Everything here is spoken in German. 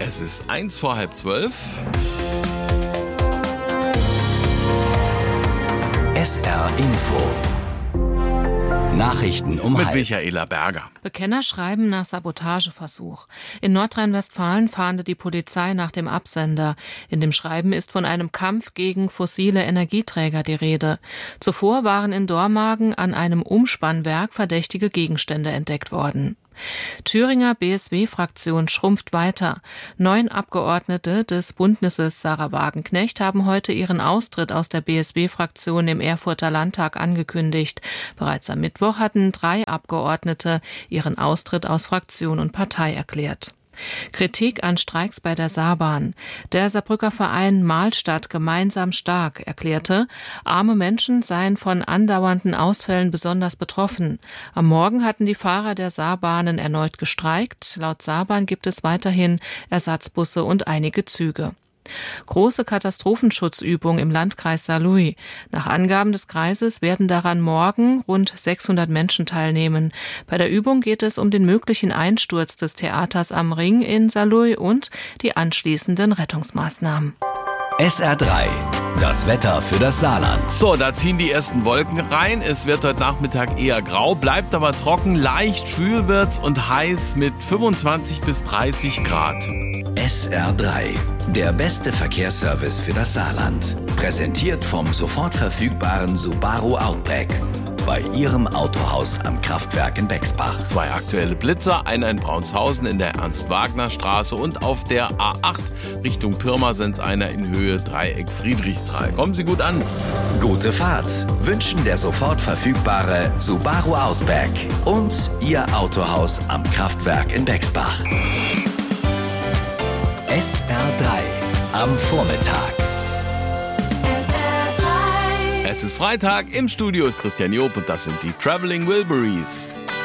Es ist 11:45. SR Info. Nachrichten um Mit halb. Michaela Berger. Bekenner schreiben nach Sabotageversuch. In Nordrhein-Westfalen fahndet die Polizei nach dem Absender. In dem Schreiben ist von einem Kampf gegen fossile Energieträger die Rede. Zuvor waren in Dormagen an einem Umspannwerk verdächtige Gegenstände entdeckt worden. Thüringer BSW-Fraktion schrumpft weiter. 9 Abgeordnete des Bündnisses Sarah Wagenknecht haben heute ihren Austritt aus der BSW-Fraktion im Erfurter Landtag angekündigt. Bereits am Mittwoch hatten 3 Abgeordnete ihren Austritt aus Fraktion und Partei erklärt. Kritik an Streiks bei der Saarbahn. Der Saarbrücker Verein Mahlstadt gemeinsam stark erklärte, arme Menschen seien von andauernden Ausfällen besonders betroffen. Am Morgen hatten die Fahrer der Saarbahnen erneut gestreikt. Laut Saarbahn gibt es weiterhin Ersatzbusse und einige Züge. Große Katastrophenschutzübung im Landkreis Saarlouis. Nach Angaben des Kreises werden daran morgen rund 600 Menschen teilnehmen. Bei der Übung geht es um den möglichen Einsturz des Theaters am Ring in Saarlouis und die anschließenden Rettungsmaßnahmen. SR3. Das Wetter für das Saarland. So, da ziehen die ersten Wolken rein. Es wird heute Nachmittag eher grau, bleibt aber trocken, leicht schwül wird's und heiß mit 25 bis 30 Grad. SR3. Der beste Verkehrsservice für das Saarland. Präsentiert vom sofort verfügbaren Subaru Outback. Bei Ihrem Autohaus am Kraftwerk in Bexbach. 2 aktuelle Blitzer, einer in Braunshausen in der Ernst-Wagner-Straße und auf der A8 Richtung Pirmasens einer in Höhe Dreieck Friedrichsthal. Kommen Sie gut an. Gute Fahrt wünschen der sofort verfügbare Subaru Outback und Ihr Autohaus am Kraftwerk in Bexbach. SR3 am Vormittag. Es ist Freitag, im Studio ist Christian Job und das sind die Traveling Wilburys.